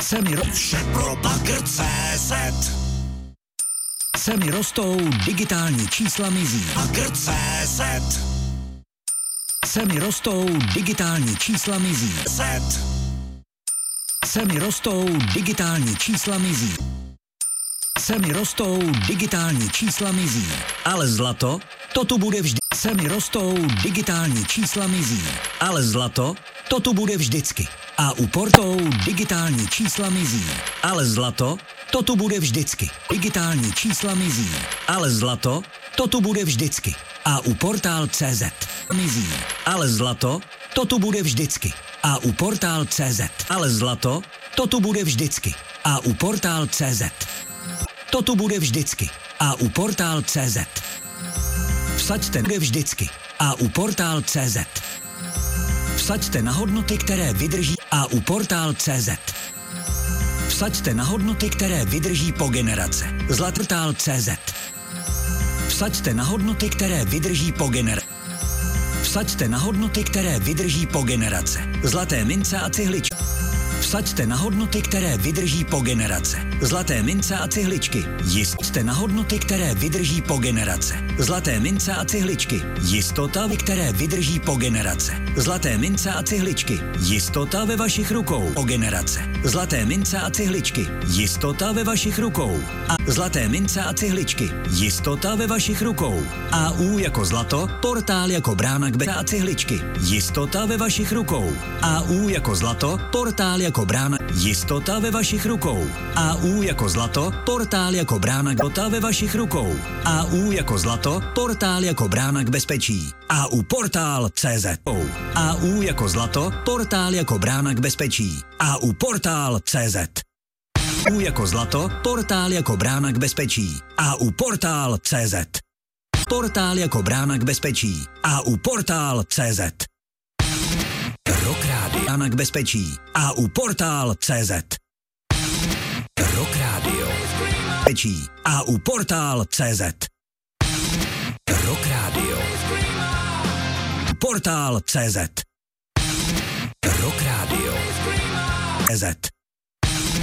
Vše pro Bagr.cz. Se mi rostou, digitální čísla mizí. Bagr.cz. Se mi rostou, digitální čísla mizí. Se mi rostou, digitální čísla mizí. Se mi rostou, digitální čísla mizí. Ale zlato, to tu bude vždy. Se mi rostou, digitální čísla mizí. Ale zlato, to tu bude vždycky. A u portou digitální čísla mizí. Ale zlato, to tu bude vždycky. Digitální čísla mizí. Ale zlato, to tu bude vždycky. A u Portál.cz mizí. Ale zlato, to tu bude vždycky. A u Portál.cz. Ale zlato, to tu bude vždycky. A u Portál.cz. To tu bude vždycky. A u Portál.cz. Vsaďte bude vždycky. A u Portál.cz. Vsaďte na hodnoty, které vydrží. A u Portál.cz. Vsaďte na hodnoty, které vydrží po generace. Zlatortál.cz. Vsaďte na hodnoty, které vydrží po generace. Vsaďte na hodnoty, které vydrží po generace. Zlaté mince a cihličky. Vsaďte na hodnoty, které vydrží po generace. Zlaté mince a cihličky. Jistěte na hodnoty, které vydrží po generace. Zlaté mince a cihličky. Jistota, které vydrží po generace. Zlaté mince a cihličky. Jistota ve vašich rukou po generace. Zlaté mince a cihličky. Jistota ve vašich rukou. A zlaté mince a cihličky. Jistota ve vašich rukou. A U jako zlato, portál jako brána k a cihličky. Jistota ve vašich rukou. A U jako zlato, portál jako brána. Jistota ve vašich rukou. A U jako zlato, portál jako brána k ve vašich rukou. A U jako zlato, portál jako brána k bezpečí. A U Portál.cz. A U jako zlato, portál jako brána k bezpečí. A U Portál.cz. U jako zlato, portál jako brána k bezpečí. A U Portál.cz. Portál jako brána k bezpečí. A U Portál.cz. Rock Radio. Brána k bezpečí. A U Portál.cz. Rock Radio. Bezpečí. A U Portál.cz. Rock Radio. Portál.cz. Rock Radio. CZ.